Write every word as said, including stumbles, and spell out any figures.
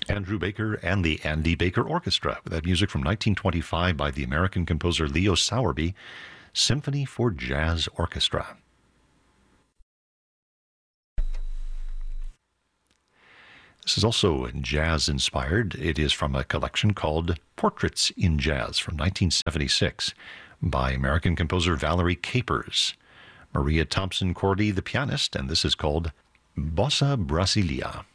Andrew Baker and the Andy Baker Orchestra, with that music from nineteen twenty-five by the American composer Leo Sowerby, Symphony for Jazz Orchestra. This is also jazz-inspired. It is from a collection called Portraits in Jazz from nineteen seventy-six by American composer Valerie Capers. Maria Thompson Cordy, the pianist, and this is called Bossa Brasilia.